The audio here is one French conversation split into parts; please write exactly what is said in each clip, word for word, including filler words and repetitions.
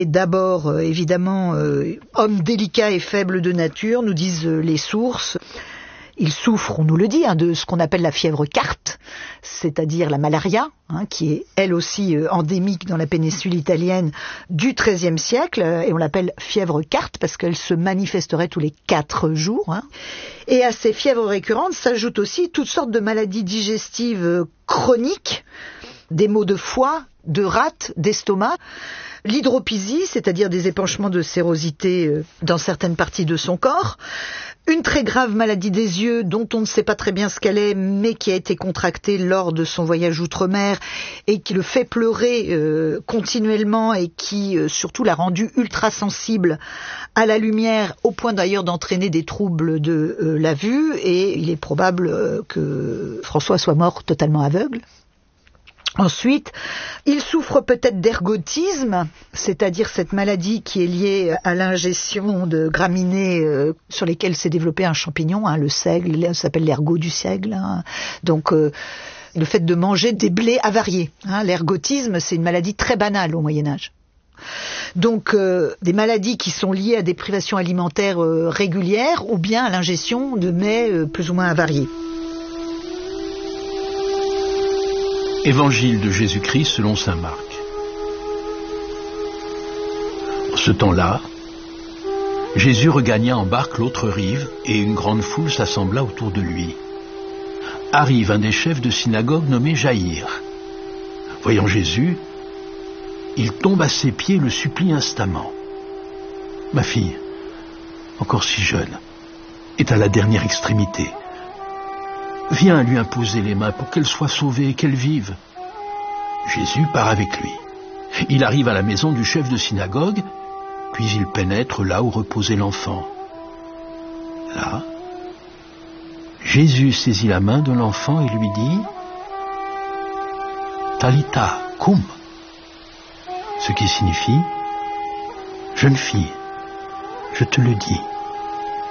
Et d'abord, euh, évidemment, euh, homme délicat et faible de nature, nous disent euh, les sources. Il souffre, on nous le dit, hein, de ce qu'on appelle la fièvre carte, c'est-à-dire la malaria, hein, qui est elle aussi euh, endémique dans la péninsule italienne du treizième siècle, euh, et on l'appelle fièvre carte parce qu'elle se manifesterait tous les quatre jours. Hein. Et à ces fièvres récurrentes s'ajoutent aussi toutes sortes de maladies digestives euh, chroniques, des maux de foie, de rate, d'estomac. L'hydropisie, c'est-à-dire des épanchements de sérosité euh, dans certaines parties de son corps. Une très grave maladie des yeux dont on ne sait pas très bien ce qu'elle est, mais qui a été contractée lors de son voyage outre-mer et qui le fait pleurer euh, continuellement et qui euh, surtout l'a rendu ultra sensible à la lumière, au point d'ailleurs d'entraîner des troubles de euh, la vue, et il est probable euh, que François soit mort totalement aveugle. Ensuite, il souffre peut-être d'ergotisme, c'est-à-dire cette maladie qui est liée à l'ingestion de graminées euh, sur lesquelles s'est développé un champignon, hein, le seigle, ça s'appelle l'ergot du seigle. Hein. Donc, euh, le fait de manger des blés avariés. Hein. L'ergotisme, c'est une maladie très banale au Moyen-Âge. Donc, euh, des maladies qui sont liées à des privations alimentaires euh, régulières ou bien à l'ingestion de mets euh, plus ou moins avariés. Évangile de Jésus-Christ selon saint Marc. En ce temps-là, Jésus regagna en barque l'autre rive et une grande foule s'assembla autour de lui. Arrive un des chefs de synagogue nommé Jaïr. Voyant Jésus, il tombe à ses pieds et le supplie instamment. « Ma fille, encore si jeune, est à la dernière extrémité. Viens lui imposer les mains pour qu'elle soit sauvée et qu'elle vive. » Jésus part avec lui. Il arrive à la maison du chef de synagogue, puis il pénètre là où reposait l'enfant. Là, Jésus saisit la main de l'enfant et lui dit « Talitha, koum », ce qui signifie « Jeune fille, je te le dis, lève-toi ».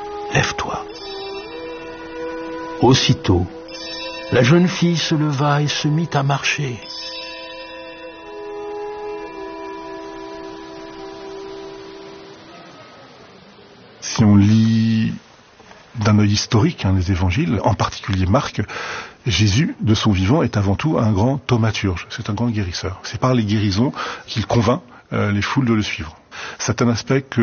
Aussitôt, la jeune fille se leva et se mit à marcher. Si on lit d'un œil historique hein, les évangiles, en particulier Marc, Jésus, de son vivant, est avant tout un grand thaumaturge, c'est un grand guérisseur. C'est par les guérisons qu'il convainc euh, les foules de le suivre. C'est un aspect que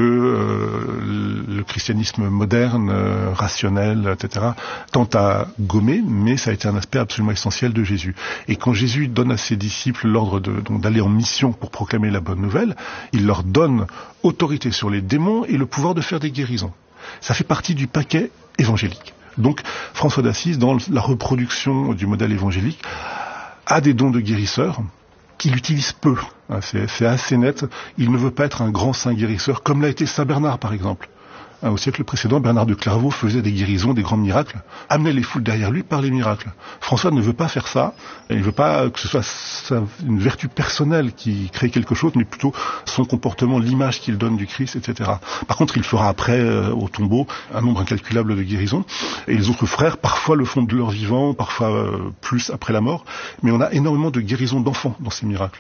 euh, le christianisme moderne, euh, rationnel, et cetera, tente à gommer, mais ça a été un aspect absolument essentiel de Jésus. Et quand Jésus donne à ses disciples l'ordre de, donc, d'aller en mission pour proclamer la bonne nouvelle, il leur donne autorité sur les démons et le pouvoir de faire des guérisons. Ça fait partie du paquet évangélique. Donc François d'Assise, dans la reproduction du modèle évangélique, a des dons de guérisseur qu'il utilise peu. C'est, c'est assez net. Il ne veut pas être un grand saint guérisseur, comme l'a été saint Bernard, par exemple. Au siècle précédent, Bernard de Clairvaux faisait des guérisons, des grands miracles, amenait les foules derrière lui par les miracles. François ne veut pas faire ça. Il ne veut pas que ce soit une vertu personnelle qui crée quelque chose, mais plutôt son comportement, l'image qu'il donne du Christ, et cetera. Par contre, il fera après, euh, au tombeau, un nombre incalculable de guérisons. Et les autres frères, parfois le font de leur vivant, parfois euh, plus après la mort. Mais on a énormément de guérisons d'enfants dans ces miracles.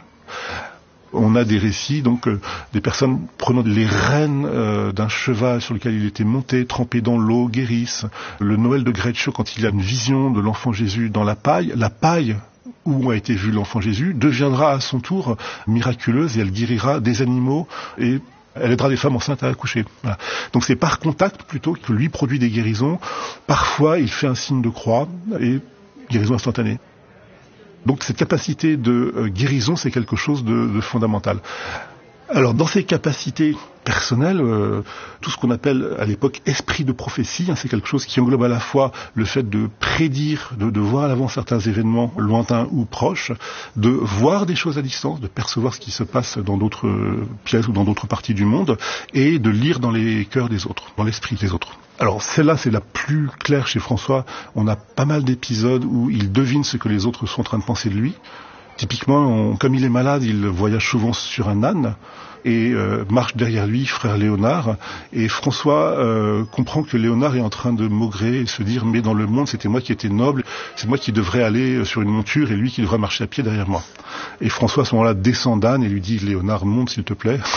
On a des récits, donc, euh, des personnes prenant les rênes euh, d'un cheval sur lequel il était monté, trempé dans l'eau, guérissent. Le Noël de Greccio, quand il a une vision de l'enfant Jésus dans la paille, la paille où a été vu l'enfant Jésus deviendra à son tour miraculeuse et elle guérira des animaux et elle aidera des femmes enceintes à accoucher. Voilà. Donc c'est par contact plutôt que lui produit des guérisons. Parfois, il fait un signe de croix et guérison instantanée. Donc cette capacité de euh, guérison, c'est quelque chose de, de fondamental. Alors dans ces capacités personnelles, euh, tout ce qu'on appelle à l'époque esprit de prophétie, hein, c'est quelque chose qui englobe à la fois le fait de prédire, de, de voir à l'avance certains événements lointains ou proches, de voir des choses à distance, de percevoir ce qui se passe dans d'autres pièces ou dans d'autres parties du monde, et de lire dans les cœurs des autres, dans l'esprit des autres. Alors celle-là, c'est la plus claire chez François. On a pas mal d'épisodes où il devine ce que les autres sont en train de penser de lui. Typiquement, on, comme il est malade, il voyage souvent sur un âne et euh, marche derrière lui, frère Léonard. Et François euh, comprend que Léonard est en train de maugréer et se dire « mais dans le monde, c'était moi qui étais noble, c'est moi qui devrais aller sur une monture et lui qui devrait marcher à pied derrière moi ». Et François, à ce moment-là, descend d'âne et lui dit « Léonard, monte s'il te plaît ».